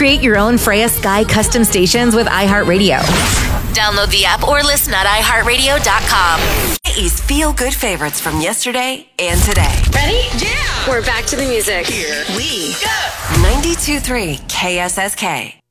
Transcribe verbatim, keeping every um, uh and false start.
Create your own Freya Sky custom stations with iHeartRadio. Download the app or listen at i heart radio dot com. Hawaii's feel-good favorites from yesterday and today. Ready? Yeah! We're back to the music. Here we go. ninety-two point three K S S K.